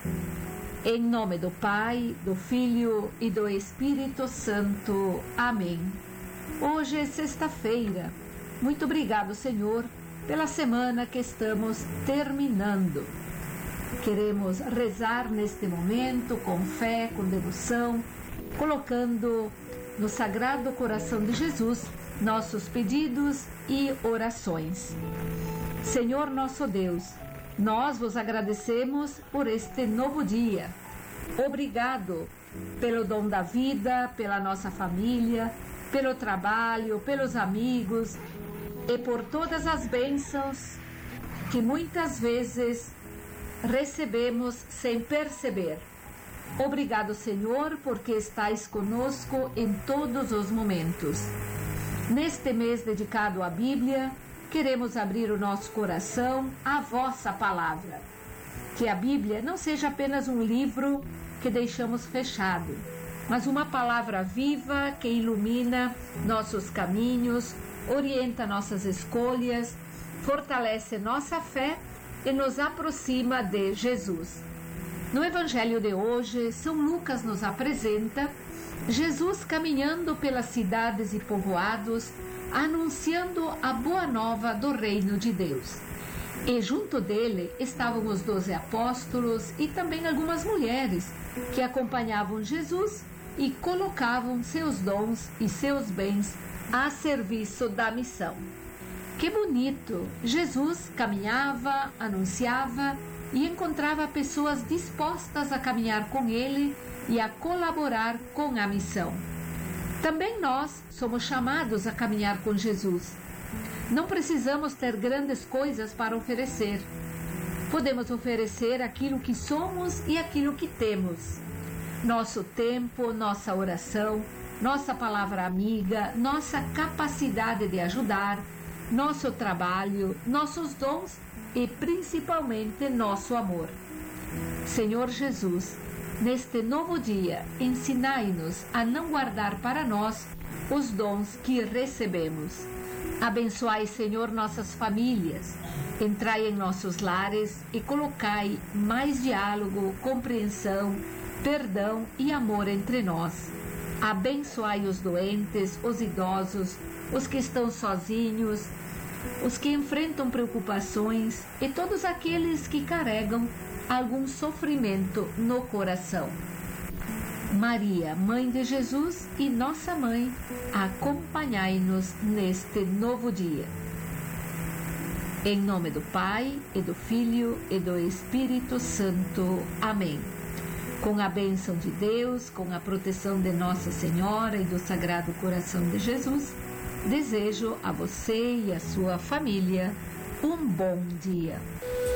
Em nome do Pai, do Filho e do Espírito Santo. Amém. Hoje é sexta-feira. Muito obrigado, Senhor, pela semana que estamos terminando. Queremos rezar neste momento com fé, com devoção, colocando no Sagrado Coração de Jesus nossos pedidos e orações. Senhor nosso Deus, nós vos agradecemos por este novo dia. Obrigado pelo dom da vida, pela nossa família, pelo trabalho, pelos amigos e por todas as bênçãos que muitas vezes recebemos sem perceber. Obrigado, Senhor, porque estais conosco em todos os momentos. Neste mês dedicado à Bíblia, queremos abrir o nosso coração à vossa palavra. Que a Bíblia não seja apenas um livro que deixamos fechado, mas uma palavra viva que ilumina nossos caminhos, orienta nossas escolhas, fortalece nossa fé e nos aproxima de Jesus. No Evangelho de hoje, São Lucas nos apresenta Jesus caminhando pelas cidades e povoados, anunciando a boa nova do reino de Deus. E junto dele estavam os 12 apóstolos e também algumas mulheres que acompanhavam Jesus e colocavam seus dons e seus bens a serviço da missão. Que bonito! Jesus caminhava, anunciava e encontrava pessoas dispostas a caminhar com ele e a colaborar com a missão. Também nós somos chamados a caminhar com Jesus. Não precisamos ter grandes coisas para oferecer. Podemos oferecer aquilo que somos e aquilo que temos. Nosso tempo, nossa oração, nossa palavra amiga, nossa capacidade de ajudar, nosso trabalho, nossos dons e principalmente nosso amor. Senhor Jesus, neste novo dia, ensinai-nos a não guardar para nós os dons que recebemos. Abençoai, Senhor, nossas famílias, entrai em nossos lares e colocai mais diálogo, compreensão, perdão e amor entre nós. Abençoai os doentes, os idosos, os que estão sozinhos, os que enfrentam preocupações e todos aqueles que carregam algum sofrimento no coração. Maria, Mãe de Jesus e nossa Mãe, acompanhai-nos neste novo dia. Em nome do Pai, e do Filho, e do Espírito Santo. Amém. Com a bênção de Deus, com a proteção de Nossa Senhora e do Sagrado Coração de Jesus, desejo a você e a sua família um bom dia.